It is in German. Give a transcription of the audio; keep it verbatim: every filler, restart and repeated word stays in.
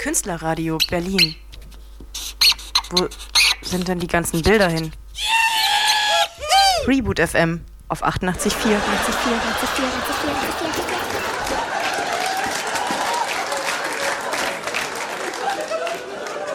Künstlerradio Berlin. Wo sind denn die ganzen Bilder hin? Reboot F M auf achtundachtzig Komma vier.